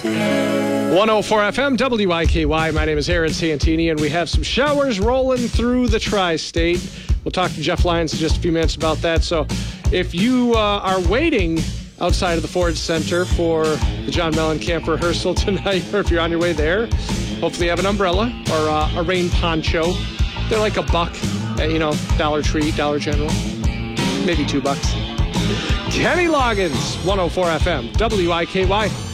104 FM, WIKY. My name is Aaron Santini, and we have some showers rolling through the tri-state. We'll talk to Jeff Lyons in just a few minutes about that. So if you are waiting outside of the Ford Center for the John Mellencamp rehearsal tonight, or if you're on your way there, hopefully you have an umbrella or a rain poncho. They're like $1 at, Dollar Tree, Dollar General. Maybe $2. Kenny Loggins, 104 FM, WIKY.